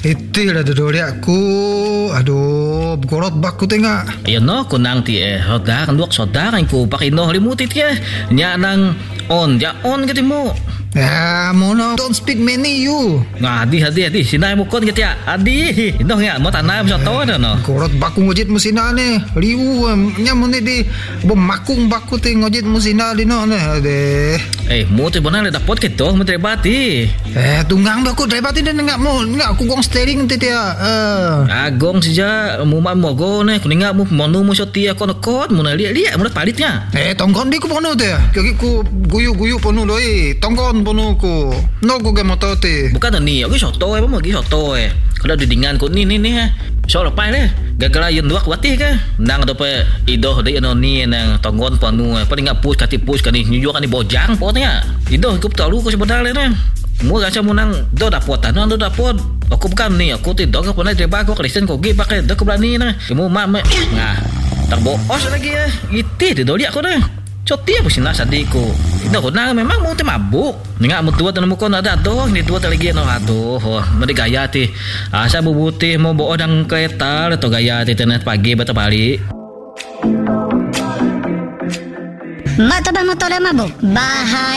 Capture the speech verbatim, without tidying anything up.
Itu lah dodori aku. Aduh, gorot baku tengah. Ayan no, kunang ti eh. Hoda kan duak soda kan ko pakino limutit ya. Nya nang on, ya on gitu mo. Ya, mono don't speak many you. Nga, adi, adi, adi. Sinay mo kon gitu ya. Adi. Ino nga, mo tanay mo sa to na no. Gorot baku ngojit musina ne. Riu, nya mo ni di bumakung baku te ngojit musina di no ne. Ade. Eh, mo te bonang le dapot kito, mo te bati. Eh, tunggang baku drebati dan enggak mo, enggak aku gong steering te dia. Eh. Agong sija mo man mo go ne, kuninga mo monu mo sotia kon kon mo na liat-liat mo na palitnya. Eh, tongkon di ku pono te. Kaki ku guyu-guyu pono loi. Tongkon pono ku. No ku ge moto te. Bukan ni, aku soto eh, mo gi soto eh. Kalau didingan ko ni ni ni ha. So lepai le. Gagala yun duak wati ka. Nang do pe ido de ano ni nang tonggon panu. Paling ngap push kati push kani nyuyo kani bojang potnya. Ido ku tahu ko sebenarnya ne. Mo gacha mo nang do dapot ano do dapot. Aku bukan ni, aku tidak ko pernah deba ko Kristen ko gi pakai do ko berani na. Kamu mak me. Nah. Tak boos lagi ya. Iti de doli aku ne. Cotia po sina sadiko. Ito ko na memang mo te mabuk. Nga mo tuwa tanong mo ko na dato. Hindi tuwa talagi no ato. Oh, madigaya ti. Asa bubuti mo buo ng kereta. Ito gaya ti tenet pagi bata bali. Mata ba mo to mabuk? Bahaya.